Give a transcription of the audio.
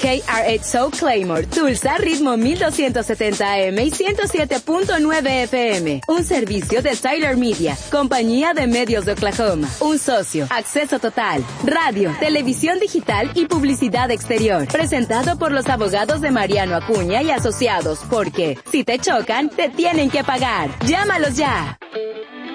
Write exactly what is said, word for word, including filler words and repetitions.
K R H O Claymore, Tulsa, ritmo mil doscientos setenta A M y ciento siete punto nueve F M. Un servicio de Tyler Media, compañía de medios de Oklahoma. Un socio, acceso total, radio, televisión digital y publicidad exterior. Presentado por los abogados de Mariano Acuña y Asociados, porque si te chocan, te tienen que pagar. Llámalos ya.